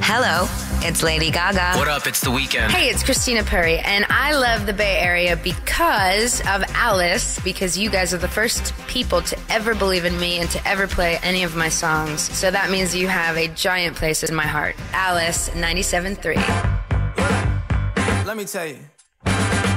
Hello, it's Lady Gaga. What up? It's The Weeknd. Hey, it's Christina Perry, and I love the Bay Area because of Alice, because you guys are the first people to ever believe in me and to ever play any of my songs. So that means you have a giant place in my heart. Alice, 97.3. Let me tell you.